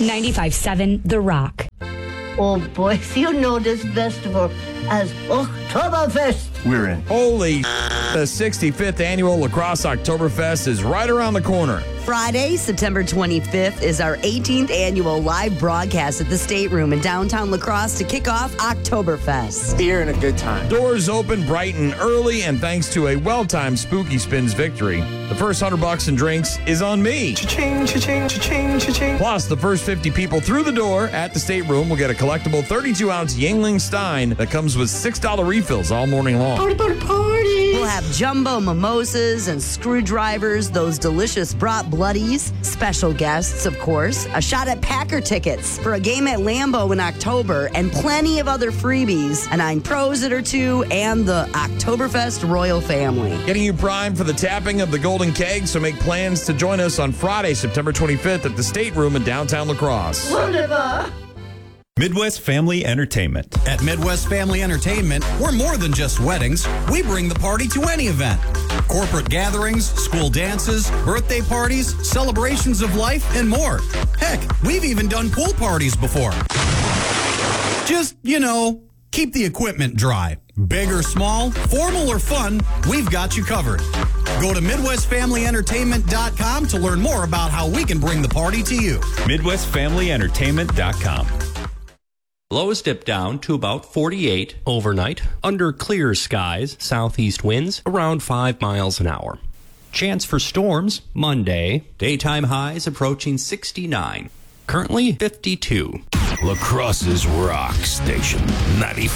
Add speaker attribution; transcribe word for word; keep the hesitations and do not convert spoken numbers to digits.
Speaker 1: ninety-five seven The Rock.
Speaker 2: Oh, boys, you know this festival as Oktoberfest.
Speaker 3: We're in.
Speaker 4: Holy the sixty-fifth annual Lacrosse Oktoberfest is right around the corner.
Speaker 5: Friday, September twenty-fifth, is our eighteenth annual live broadcast at the State Room in downtown La Crosse to kick off Oktoberfest.
Speaker 3: Beer and a good time.
Speaker 4: Doors open bright and early, and thanks to a well-timed Spooky Spins victory, the first hundred bucks in drinks is on me.
Speaker 3: Cha-ching, cha-ching, cha-ching, cha-ching.
Speaker 4: Plus, the first fifty people through the door at the State Room will get a collectible thirty-two ounce Yingling Stein that comes with six dollar refills all morning long.
Speaker 2: Party, party, party.
Speaker 5: We'll have jumbo mimosas and screwdrivers, those delicious brat bloodies, special guests, of course, a shot at Packer tickets for a game at Lambeau in October, and plenty of other freebies, a nine pros or two, and the Oktoberfest royal family.
Speaker 4: Getting you primed for the tapping of the Golden Keg, so make plans to join us on Friday, September twenty-fifth at the State Room in downtown La Crosse.
Speaker 2: Wunderbar.
Speaker 6: Midwest Family Entertainment.
Speaker 7: At Midwest Family Entertainment, we're more than just weddings. We bring the party to any event. Corporate gatherings, school dances, birthday parties, celebrations of life, and more. Heck, we've even done pool parties before. Just, you know, keep the equipment dry. Big or small, formal or fun, we've got you covered. Go to Midwest Family Entertainment dot com to learn more about how we can bring the party to you.
Speaker 6: Midwest Family Entertainment dot com.
Speaker 8: Lows dip down to about forty-eight overnight, under clear skies, southeast winds around five miles an hour. Chance for storms Monday, daytime highs approaching sixty-nine, currently fifty-two.
Speaker 9: La Crosse's Rock Station ninety-five.